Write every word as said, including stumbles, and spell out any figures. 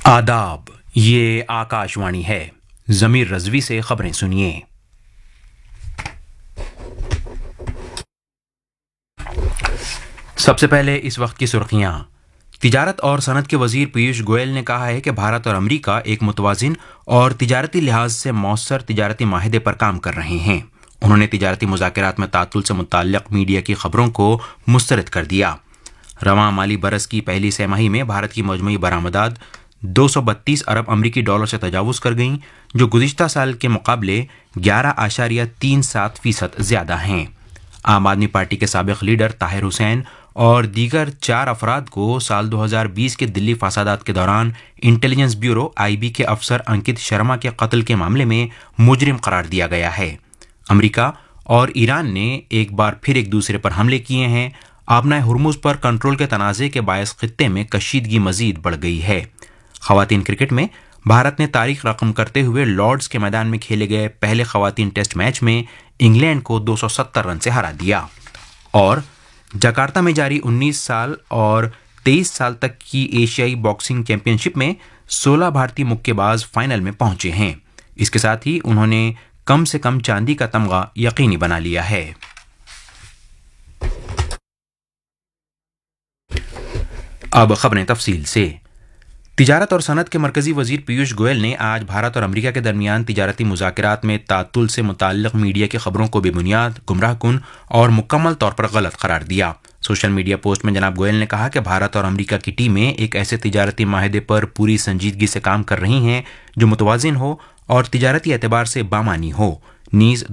आदाब, ये आकाशवाणी है। जमीर रजवी से खबरें सुनिए। सबसे पहले इस वक्त की सुर्खियां। तिजारत और सनत के वजीर पीयूष गोयल ने कहा है कि भारत और अमरीका एक मुतवाजिन और तिजारती लिहाज से मौसर तिजारती माहिदे पर काम कर रहे हैं। उन्होंने तिजारती मुज़ाकरात में तातुल से मुताल्लिक़ मीडिया की खबरों को मुस्तरद कर दिया। रवां माली बरस की पहली सहमाही में भारत की मजमूई बरामदात दो सौ बत्तीस अरब अमरीकी डॉलर से तजावुज़ कर गईं, जो गुज़िश्ता साल के मुकाबले ग्यारह आशारिया तीन सात फीसद ज़्यादा हैं। आम आदमी पार्टी के साबिक़ लीडर ताहिर हुसैन और दीगर चार अफराद को साल दो हज़ार बीस के दिल्ली फसादात के दौरान इंटेलिजेंस ब्यूरो आई बी के अफसर अंकित शर्मा के कत्ल के मामले में मुजरिम करार दिया गया है। अमरीका और ईरान ने एक बार फिर एक दूसरे पर हमले किए हैं। आबनाए हुर्मुज़ पर कंट्रोल के तनाज़े के बायस खित्ते में कशीदगी मजीद बढ़ गई है। ख़वातीन क्रिकेट में भारत ने तारीख रकम करते हुए लॉर्ड्स के मैदान में खेले गए पहले ख़वातीन टेस्ट मैच में इंग्लैंड को दो सौ सत्तर रन से हरा दिया। और जकार्ता में जारी उन्नीस साल और तेईस साल तक की एशियाई बॉक्सिंग चैंपियनशिप में सोलह भारतीय मुक्केबाज फाइनल में पहुंचे हैं। इसके साथ ही उन्होंने कम से कम चांदी का तमगा यकीनी बना लिया है। अब खबरें तफसील से। तिजारत और सनत के मरकजी वजीर पीयूष गोयल ने आज भारत और अमरीका के दरमियान तिजारती मुज़ाकरात में तातुल से मुताल्लिक़ मीडिया की खबरों को बेबुनियाद, गुमराहकुन और मुकम्मल तौर पर गलत करार दिया। सोशल मीडिया पोस्ट में जनाब गोयल ने कहा कि भारत और अमरीका की टीमें एक ऐसे तिजारती माहिदे पर पूरी संजीदगी से काम कर रही हैं जो मुतवाज़िन हो और तिजारती एतबार से बामानी हो। नीज़